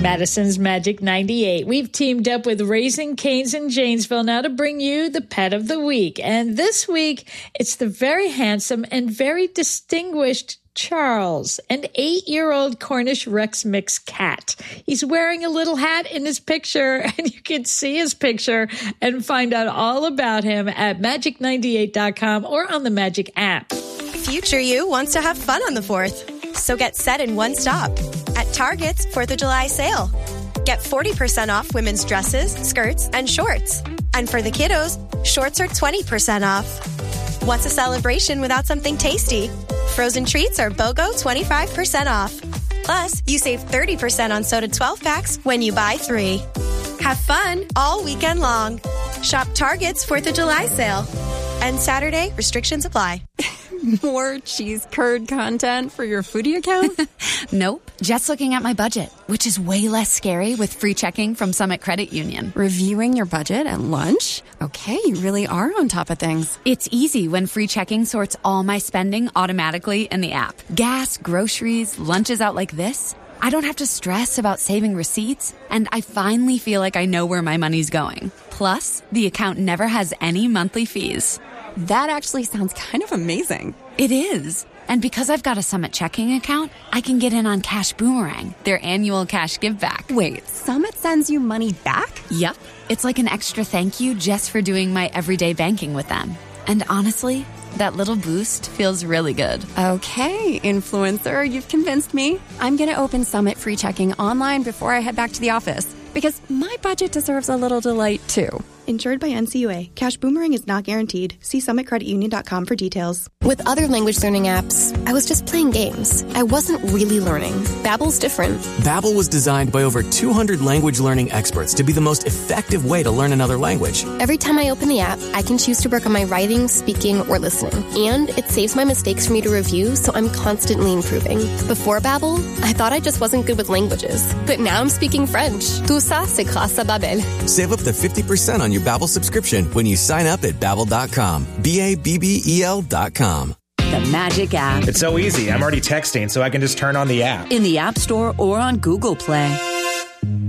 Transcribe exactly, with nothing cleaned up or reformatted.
Madison's Magic ninety-eight. We've teamed up with Raising Cane's in Janesville now to bring you the pet of the week. And this week, it's the very handsome and very distinguished Charles, an eight-year-old Cornish Rex mix cat. He's wearing a little hat in his picture, and you can see his picture and find out all about him at magic ninety-eight dot com or on the Magic app. Future you wants to have fun on the fourth, so get set in one stop at Target's fourth of July sale. Get forty percent off women's dresses, skirts, and shorts. And for the kiddos, shorts are twenty percent off. What's a celebration without something tasty? Frozen treats are BOGO twenty-five percent off. Plus, you save thirty percent on soda twelve packs when you buy three. Have fun all weekend long. Shop Target's fourth of July sale. And Saturday, restrictions apply. More cheese curd content for your foodie account? Nope. Just looking at my budget, which is way less scary with free checking from Summit Credit Union. Reviewing your budget at lunch? Okay, you really are on top of things. It's easy when free checking sorts all my spending automatically in the app. Gas, groceries, lunches out like this. I don't have to stress about saving receipts, and I finally feel like I know where my money's going. Plus, the account never has any monthly fees. That actually sounds kind of amazing. It is. And because I've got a Summit checking account, I can get in on Cash Boomerang, their annual cash give back. Wait, Summit sends you money back? Yep. It's like an extra thank you just for doing my everyday banking with them. And honestly, that little boost feels really good. Okay, influencer, you've convinced me. I'm going to open Summit free checking online before I head back to the office, because my budget deserves a little delight too. Insured by N C U A. Cash Boomerang is not guaranteed. See summit credit union dot com for details. With other language learning apps, I was just playing games. I wasn't really learning. Babbel's different. Babbel was designed by over two hundred language learning experts to be the most effective way to learn another language. Every time I open the app, I can choose to work on my writing, speaking, or listening. And it saves my mistakes for me to review, so I'm constantly improving. Before Babbel, I thought I just wasn't good with languages. But now I'm speaking French. Tout ça, c'est grâce à Babbel. Save up to fifty percent on your Babbel subscription when you sign up at babbel dot com. B A B B E L dot com. The Magic app. It's so easy. I'm already texting, so I can just turn on the app. In the App Store or on Google Play.